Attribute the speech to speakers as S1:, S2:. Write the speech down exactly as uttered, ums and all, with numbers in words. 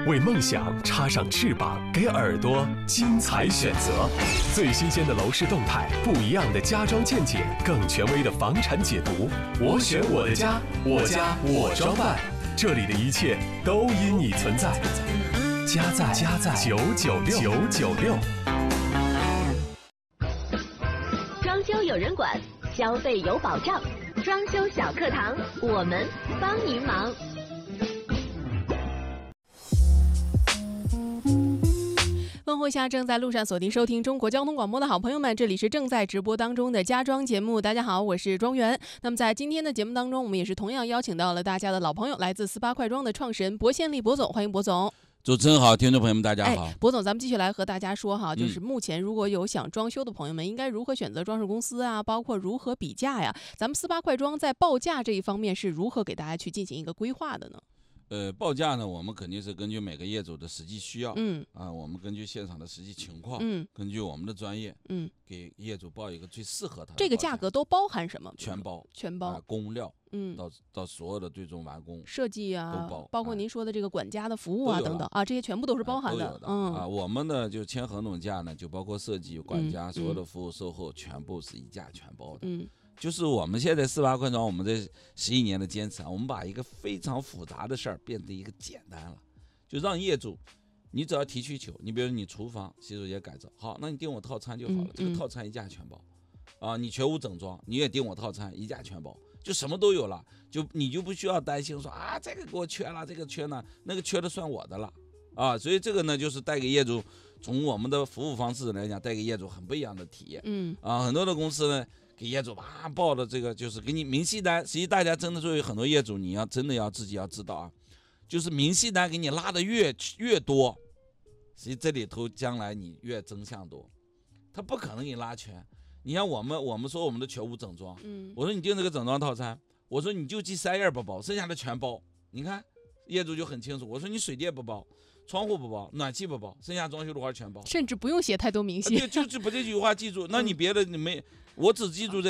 S1: 为梦想插上翅膀，给耳朵精彩选择。最新鲜的楼市动态，不一样的家装见解，更权威的房产解读。我选我的家，我家我装扮，这里的一切都因你存在。家在家在九九六九九六。
S2: 装修有人管，消费有保障。装修小课堂，我们帮您忙。
S3: 问候一下正在路上锁定收听中国交通广播的好朋友们，这里是正在直播当中的家装节目。大家好，我是庄园。那么在今天的节目当中，我们也是同样邀请到了大家的老朋友，来自四八快装的创始人薄宪利薄总，欢迎薄总。
S4: 主持人好，听众朋友们大家好。
S3: 哎，薄总，咱们继续来和大家说哈，就是目前如果有想装修的朋友们，应该如何选择装饰公司啊，包括如何比价呀？咱们四八快装在报价这一方面是如何给大家去进行一个规划的呢？
S4: 呃，报价呢，我们肯定是根据每个业主的实际需要，
S3: 嗯
S4: 啊，我们根据现场的实际情况，
S3: 嗯，
S4: 根据我们的专业，
S3: 嗯，
S4: 给业主报一个最适合他的。
S3: 这个价格都包含什么？
S4: 全包，
S3: 全包，
S4: 啊、工料，
S3: 嗯，
S4: 到到所有的最终完工
S3: 设计啊，
S4: 都包，
S3: 包括您说的这个管家的服务啊等等啊，这些全部都是包含的。
S4: 的
S3: 嗯
S4: 啊，我们呢就签合同价呢，就包括设计、管家、
S3: 嗯、
S4: 所有的服务、售后，全部是一价全包的。
S3: 嗯。
S4: 就是我们现在四八快装，我们这十一年的坚持啊，我们把一个非常复杂的事儿变成一个简单了，就让业主，你只要提需求，你比如你厨房洗手间改造，好，那你订我套餐就好了，
S3: 嗯、
S4: 这个套餐一价全包，啊，你全屋整装，你也订我套餐一价全包，就什么都有了，就你就不需要担心说啊这个给我缺了，这个缺呢，那个缺的算我的了，啊，所以这个呢就是带给业主，从我们的服务方式来讲，带给业主很不一样的体验，
S3: 嗯，
S4: 啊，很多的公司呢。给业主啊报的这个就是给你明细单，实际大家真的作为很多业主，你要真的要自己要知道啊，就是明细单给你拉的越越多，实际这里头将来你越真相多，他不可能给你拉全。你像我们我们说我们的全屋整装，嗯，我说你订这个整装套餐，我说你就记三样不包，剩下的全包。你看业主就很清楚，我说你水电不包，窗户不包，暖气不包，剩下装修的话全包，
S3: 甚至不用写太多明细，
S4: 啊、对，就就把这句话记住。那你别的你没，我只记住这